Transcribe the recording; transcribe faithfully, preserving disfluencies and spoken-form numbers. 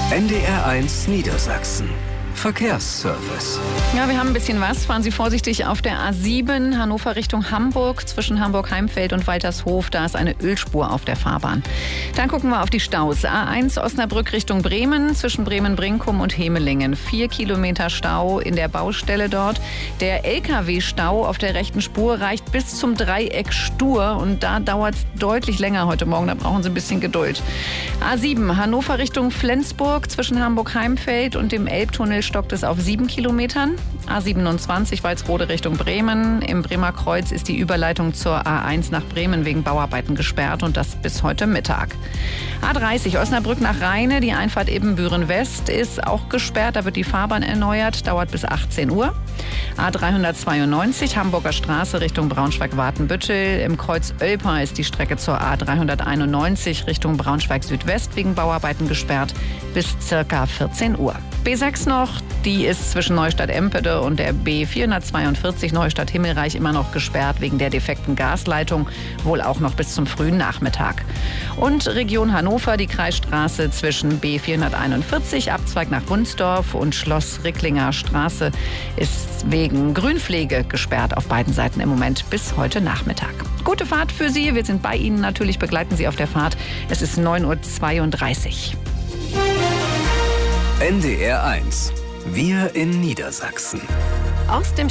N D R eins Niedersachsen. Verkehrsservice. Ja, wir haben ein bisschen was. Fahren Sie vorsichtig auf der A sieben, Hannover Richtung Hamburg, zwischen Hamburg-Heimfeld und Waltershof. Da ist eine Ölspur auf der Fahrbahn. Dann gucken wir auf die Staus. A eins Osnabrück Richtung Bremen, zwischen Bremen-Brinkum und Hemelingen. Vier Kilometer Stau in der Baustelle dort. Der L K W-Stau auf der rechten Spur reicht bis zum Dreieck Stur. Und da dauert es deutlich länger heute Morgen. Da brauchen Sie ein bisschen Geduld. A sieben, Hannover Richtung Flensburg, zwischen Hamburg-Heimfeld und dem Elbtunnel stockt es auf sieben Kilometern. A siebenundzwanzig, Walsrode Richtung Bremen. Im Bremer Kreuz ist die Überleitung zur A eins nach Bremen wegen Bauarbeiten gesperrt und das bis heute Mittag. A dreißig, Osnabrück nach Rheine. Die Einfahrt Ebenbüren West ist auch gesperrt. Da wird die Fahrbahn erneuert, dauert bis achtzehn Uhr. A dreihundertzweiundneunzig, Hamburger Straße Richtung Braunschweig-Wartenbüttel. Im Kreuz Oelpa ist die Strecke zur A dreihunderteinundneunzig Richtung Braunschweig-Südwest wegen Bauarbeiten gesperrt bis circa vierzehn Uhr. B sechs noch, die ist zwischen Neustadt-Empede und der B vierhundertzweiundvierzig Neustadt-Himmelreich immer noch gesperrt wegen der defekten Gasleitung, wohl auch noch bis zum frühen Nachmittag. Und Region Hannover, die Kreisstraße zwischen B vierhunderteinundvierzig, Abzweig nach Wunsdorf und Schloss-Ricklinger Straße ist wegen Grünpflege gesperrt auf beiden Seiten im Moment bis heute Nachmittag. Gute Fahrt für Sie, wir sind bei Ihnen, natürlich begleiten Sie auf der Fahrt. Es ist neun Uhr zweiunddreißig. N D R eins. Wir in Niedersachsen. Aus dem